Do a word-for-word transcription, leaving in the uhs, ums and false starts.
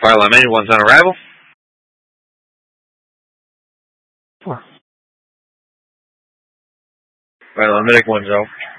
Fire menu, one's on arrival. Four. Fire medic, one's out.